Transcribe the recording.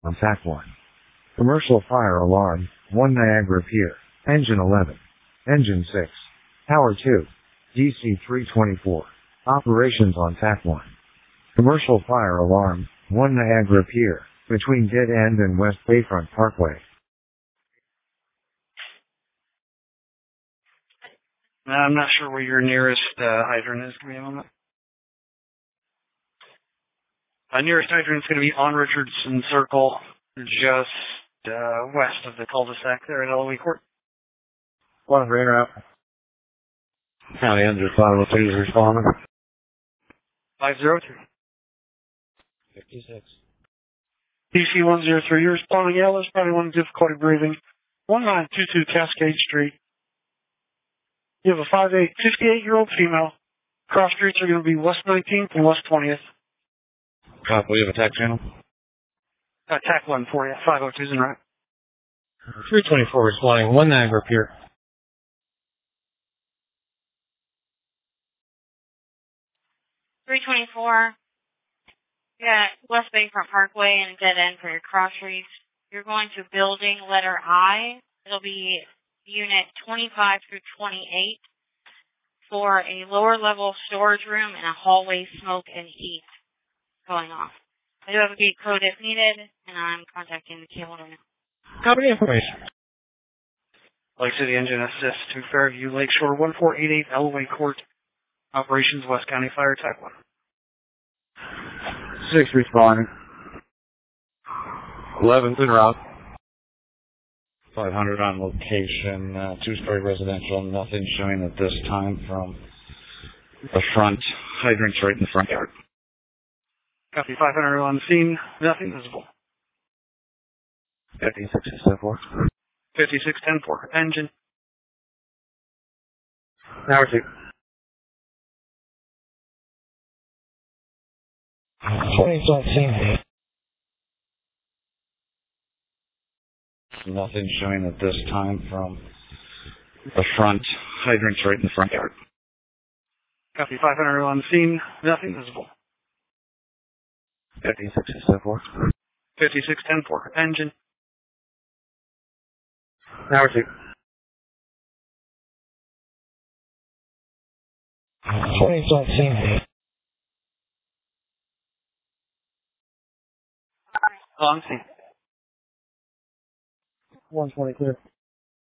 On TAC 1. Commercial fire alarm, 1 Niagara Pier. Engine 11. Engine 6. Power 2. DC 324. Operations on TAC 1. Commercial fire alarm, 1 Niagara Pier, between Dead End and West Bayfront Parkway. I'm not sure where your nearest hydrant is. Give me a moment. Nearest hydrant is going to be on Richardson Circle, just west of the cul-de-sac there at Eloise Court. 1 green route. County Engine 502 is responding. 503. 56. DC 103, you're responding. Yeah, there's probably one difficulty breathing. 1922 Cascade Street. You have a 58-year-old female. Cross streets are going to be West 19th and West 20th. Copy, we have a TAC channel. TAC 1 for you. 502's in right. 324 responding, 1 Niagara Pier. 324. Yeah, West Bayfront Parkway and Dead End for your cross streets. You're going to building letter I. It'll be unit 25 through 28 for a lower level storage room and a hallway smoke and heat going off. I do have a gate code if needed, and I'm contacting the cable right now. Copy the information. Lake City Engine Assist to Fairview Lakeshore 1488 Eloise Court. Operations West County Fire TAC 1. 6 responding. 11's en route. 500 on location. 2-story residential. Nothing showing at this time from the front. Hydrant's right in the front yard. Copy 500 on the scene. Nothing visible. 56-4. 56-10-4. Engine. Now 2. 20's on scene. Nothing showing at this time from the front. Hydrant's right in the front yard. Copy 500 on the scene. Nothing visible. 56-4. 56-10-4. Engine. Now 2. 20's on scene. On scene. 120 clear.